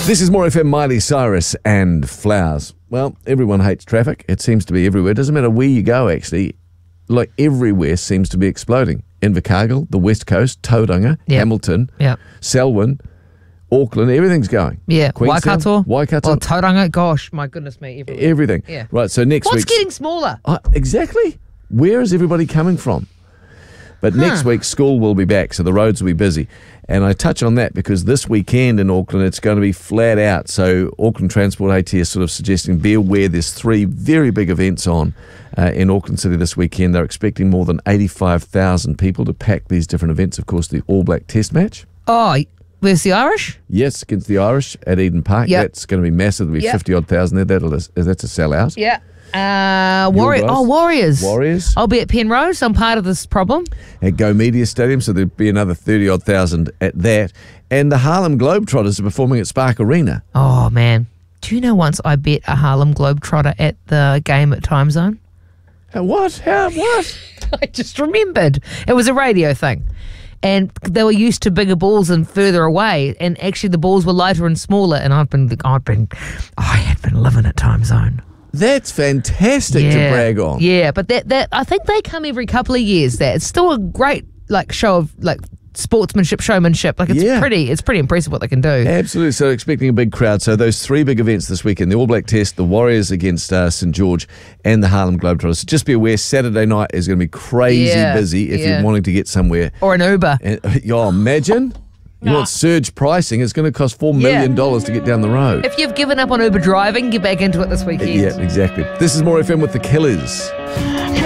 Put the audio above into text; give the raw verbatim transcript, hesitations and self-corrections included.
This is More F M, Miley Cyrus and Flowers. Well, everyone hates traffic. It seems to be everywhere. It doesn't matter where you go, actually. Like, everywhere seems to be exploding. Invercargill, the West Coast, Tauranga, Yep. Hamilton, Yep. Selwyn, Auckland, everything's going. Yeah, Queenstown, Waikato. Waikato. Oh, Tauranga. Gosh, my goodness me. Everywhere. Everything. Yeah. Right, so next What's week's... getting smaller? Uh, exactly. Where is everybody coming from? But next week, school will be back, so the roads will be busy. And I touch on that because this weekend in Auckland, it's going to be flat out. So Auckland Transport A T is sort of suggesting be aware there's three very big events on uh, in Auckland City this weekend. They're expecting more than eighty-five thousand people to pack these different events. Of course, the All Black Test match. Oh, where's the Irish? Yes, against the Irish at Eden Park. Yep. That's going to be massive. There'll be Yep. fifty odd thousand there. That'll, that's a sellout. Yeah. Uh, Warrior. guys? Oh, Warriors. Warriors. I'll be at Penrose. I'm part of this problem. At Go Media Stadium, so there'll be another thirty odd thousand at that. And the Harlem Globetrotters are performing at Spark Arena. Oh, man. Do you know once I bet a Harlem Globetrotter at the game at Time Zone? Uh, What? How? What? I just remembered. It was a radio thing. And they were used to bigger balls and further away. And actually the balls were lighter and smaller. And I've been, I've been, I had been living at Time Zone. That's fantastic to brag on. Yeah, but that, that I think they come every couple of years. That it's still a great like show of like sportsmanship, showmanship. Like it's Yeah. pretty, it's pretty impressive what they can do. Absolutely. So expecting a big crowd. So those three big events this weekend, the All Black Test, the Warriors against uh, St George, and the Harlem Globetrotters. So just be aware, Saturday night is going to be crazy Yeah, busy if yeah. you're wanting to get somewhere. Or an Uber. And, oh, imagine. You Nah. want surge pricing. It's going to cost four million dollars to get down the road. If you've given up on Uber driving, get back into it this weekend. Yeah, exactly. This is More F M with the Killers.